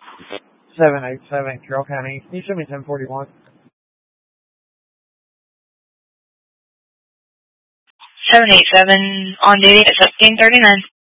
787 Carroll County. Can you show me 1041? 787 on duty at 1739.